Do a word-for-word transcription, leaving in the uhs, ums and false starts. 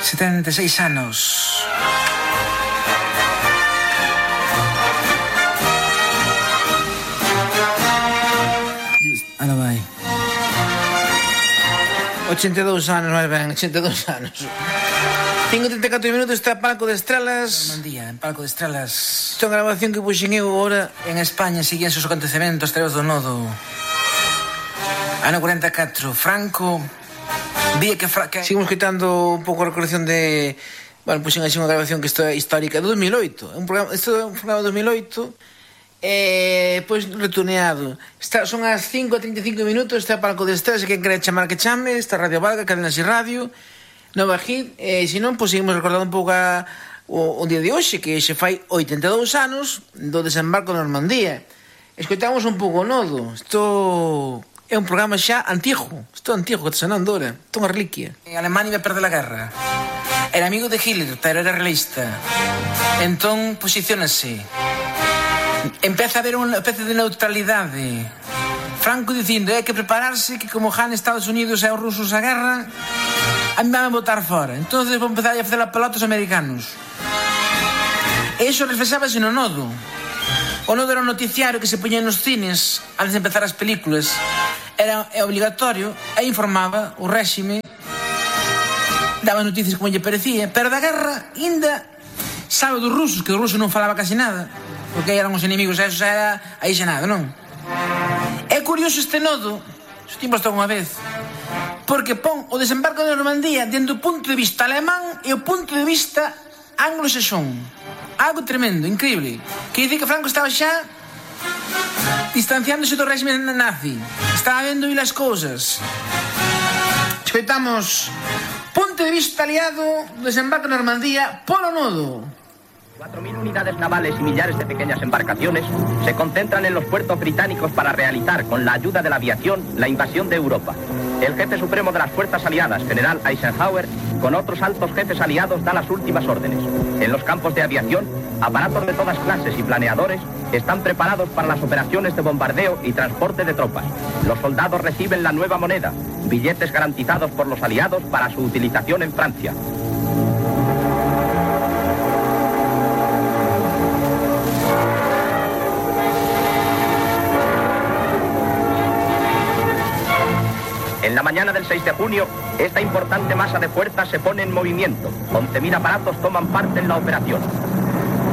setenta e seis anos. Ahora vai. ochenta e dous anos, máis ben, ochenta e dous anos. cinco e trinta e catro minutos, está Palco de Estrelas. Buen día, en Palco de Estrelas. Esta grabación que puxen eu agora en España, seguían os acontecementos través do nodo. Ano cuarenta e catro, Franco. Vía que, Fra... que... Seguimos quitando un pouco a recolección de... Bueno, puxen así unha grabación que isto é histórica, do dos mil oito. Un programa... Isto é un programa de dos mil oito. E, pois, retuneado. Está, son as cinco e trinta e cinco minutos, está Palco de Estrelas, que quere chamar que chame, está Radio Valga, Cadena Así Radio, Nova Hit, e se non, pois, seguimos recordando un pouco a, o, o día de hoxe, que xe fai oitenta e dous anos do desembarco de Normandía. Escoitamos un pouco o nodo. Isto é un programa xa antigo, isto é antigo, que te sonando ahora, isto é unha reliquia. Alemania iba a perder a guerra. Era amigo de Hitler, pero era realista. Entón, posiciónase. Empeza a haber unha especie de neutralidade. Franco dicindo, hai que prepararse, que como gane Estados Unidos e os rusos a guerra, a mí van a botar fora. Entonces vou empezar a facer a pelota aos americanos. E iso reflexábase no nodo. O nodo era un noticiario que se poñía nos cines antes de empezar as películas. Era obligatorio e informaba o réxime, daba noticias como lle parecía, pero da guerra ainda sabe dos rusos, que os rusos non falaba casi nada, porque eran os inimigos, eso xa era aí xa nada, non? É curioso este nodo, se ti posto unha vez, porque pon o desembarco de Normandía dentro do punto de vista alemán e o punto de vista anglo-saxón. Algo tremendo, increíble. Que dice que Franco estaba xa distanciándose do régimen nazi. Estaba vendo ir as cousas. Escoitamos punto de vista aliado do desembarco de Normandía polo nodo. cuatro mil unidades navales y millares de pequeñas embarcaciones se concentran en los puertos británicos para realizar, con la ayuda de la aviación, la invasión de Europa. El jefe supremo de las fuerzas aliadas, general Eisenhower, con otros altos jefes aliados, da las últimas órdenes. En los campos de aviación, aparatos de todas clases y planeadores están preparados para las operaciones de bombardeo y transporte de tropas. Los soldados reciben la nueva moneda, billetes garantizados por los aliados para su utilización en Francia. En la mañana del seis de junio, esta importante masa de fuerzas se pone en movimiento. once mil aparatos toman parte en la operación.